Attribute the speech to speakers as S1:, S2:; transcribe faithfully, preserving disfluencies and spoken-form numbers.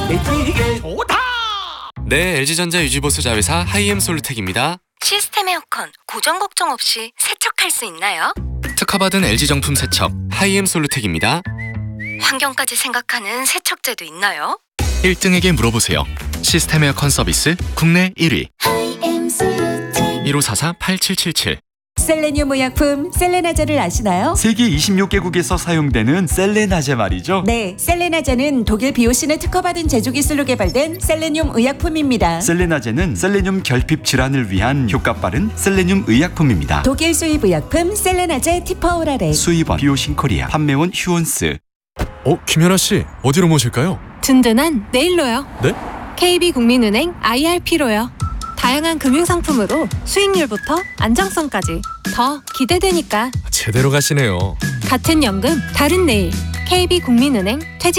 S1: 되게 좋다.
S2: 네, 엘지전자 유지보수 자회사 하이엠 솔루텍입니다.
S3: 시스템 에어컨 고정 걱정 없이 세척할 수 있나요?
S2: 특허받은 엘지 정품 세척 하이엠 솔루텍입니다.
S3: 환경까지 생각하는 세척제도 있나요?
S2: 일 등에게 물어보세요. 시스템 에어컨 서비스 국내 일 위 일오사사 팔칠칠칠.
S4: 셀레늄 의약품 셀레나제를 아시나요?
S5: 세계 이십육 개국에서 사용되는 셀레나제 말이죠.
S4: 네, 셀레나제는 독일 비오신을 특허받은 제조 기술로 개발된 셀레늄 의약품입니다.
S5: 셀레나제는 셀레늄 결핍 질환을 위한 효과 빠른 셀레늄 의약품입니다.
S4: 독일 수입 의약품 셀레나제 티퍼오라레.
S5: 수입원 비오신 코리아, 판매원 휴원스.
S6: 어, 김연아 씨, 어디로 모실까요?
S7: 든든한 네일로요.
S6: 네?
S7: 케이비국민은행 아이알피로요. 다양한 금융상품으로 수익률부터 안정성까지 더 기대되니까
S6: 제대로 가시네요.
S7: 같은 연금 다른 내일 케이비국민은행 퇴직